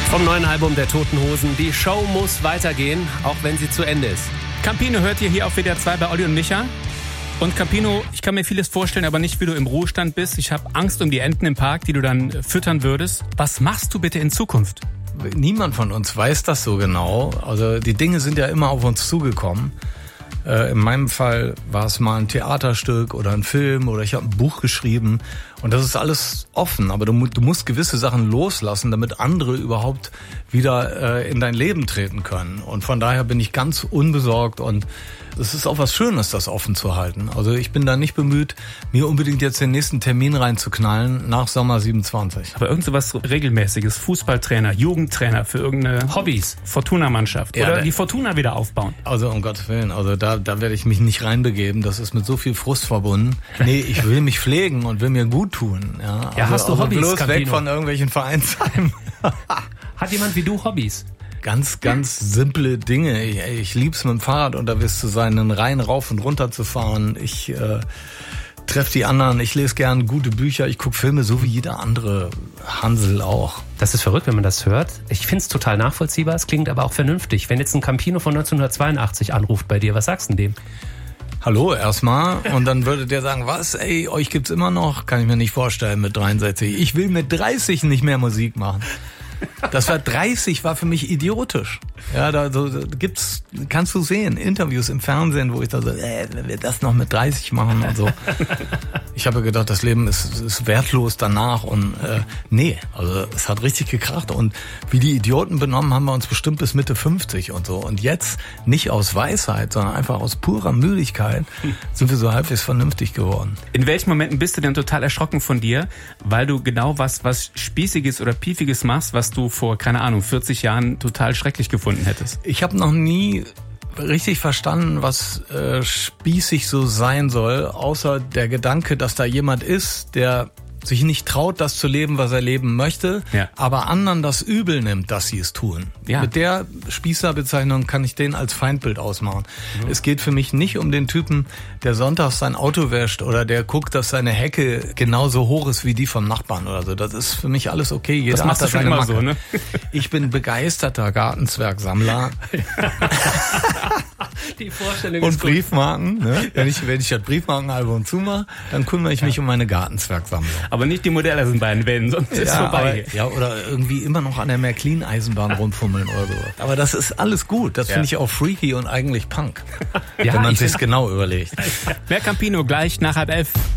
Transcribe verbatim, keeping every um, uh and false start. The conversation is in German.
Vom neuen Album der Toten Hosen. Die Show muss weitergehen, auch wenn sie zu Ende ist. Campino hört ihr hier auf W D R zwei bei Olli und Micha. Und Campino, ich kann mir vieles vorstellen, aber nicht, wie du im Ruhestand bist. Ich habe Angst um die Enten im Park, die du dann füttern würdest. Was machst du bitte in Zukunft? Niemand von uns weiß das so genau. Also die Dinge sind ja immer auf uns zugekommen. Äh, in meinem Fall war es mal ein Theaterstück oder ein Film oder ich habe ein Buch geschrieben. Und das ist alles offen, aber du, du musst gewisse Sachen loslassen, damit andere überhaupt wieder äh, in dein Leben treten können. Und von daher bin ich ganz unbesorgt und es ist auch was Schönes, das offen zu halten. Also ich bin da nicht bemüht, mir unbedingt jetzt den nächsten Termin reinzuknallen nach Sommer siebenundzwanzig. Aber irgend so was Regelmäßiges, Fußballtrainer, Jugendtrainer für irgendeine Hobbys, Fortuna-Mannschaft oder ja, die Fortuna wieder aufbauen. Also um Gottes Willen, also da, da werde ich mich nicht reinbegeben, das ist mit so viel Frust verbunden. Nee, ich will mich pflegen und will mir gut tun. Ja, ja also, hast du also Hobbys, bloß Campino? Weg von irgendwelchen Vereinsheimen. Hat jemand wie du Hobbys? Ganz, ganz simple Dinge. Ich, ich lieb's mit dem Fahrrad unterwegs zu sein, einen Rhein rauf und runter zu fahren. Ich äh, treffe die anderen, ich lese gern gute Bücher, ich gucke Filme, so wie jeder andere Hansel auch. Das ist verrückt, wenn man das hört. Ich find's total nachvollziehbar, es klingt aber auch vernünftig. Wenn jetzt ein Campino von neunzehnhundertzweiundachtzig anruft bei dir, was sagst du denn dem? Hallo erstmal und dann würde der sagen, was, ey, euch gibt's immer noch? Kann ich mir nicht vorstellen mit dreiundsechzig. Ich will mit dreißig nicht mehr Musik machen. Das war dreißig, war für mich idiotisch. Ja, da so, gibt's, kannst du sehen, Interviews im Fernsehen, wo ich da so, äh, wenn wir das noch mit dreißig machen und so. Ich habe gedacht, das Leben ist, ist wertlos danach und äh, nee, also es hat richtig gekracht und wie die Idioten benommen haben wir uns bestimmt bis Mitte fünfzig und so. Und jetzt nicht aus Weisheit, sondern einfach aus purer Müdigkeit sind wir so halbwegs vernünftig geworden. In welchen Momenten bist du denn total erschrocken von dir, weil du genau was, was Spießiges oder Piefiges machst, was du vor, keine Ahnung, vierzig Jahren total schrecklich gefunden hättest? Ich habe noch nie richtig verstanden, was äh, spießig so sein soll, außer der Gedanke, dass da jemand ist, der sich nicht traut, das zu leben, was er leben möchte, ja. aber anderen das übel nimmt, dass sie es tun. Ja. Mit der Spießerbezeichnung kann ich den als Feindbild ausmachen. Mhm. Es geht für mich nicht um den Typen, der sonntags sein Auto wäscht oder der guckt, dass seine Hecke genauso hoch ist wie die vom Nachbarn oder so. Das ist für mich alles okay. Jeder das machst hat du schon seine immer Macke. so, ne? Ich bin begeisterter Gartenzwergsammler. Die Vorstellung und ist gut. Briefmarken. Ne? Wenn ich wenn ich das Briefmarkenalbum zumache, dann kümmere ich mich ja. um meine Gartenzwergsammlung. Aber nicht die Modelle sind beiden Wänden, sonst ja, ist vorbei. Aber, ja, oder irgendwie immer noch an der Märklin-Eisenbahn rumfummeln oder so. Aber das ist alles gut. Das ja. finde ich auch freaky und eigentlich Punk. Ja, wenn man sich's genau überlegt. Mehr Campino gleich nach halb elf.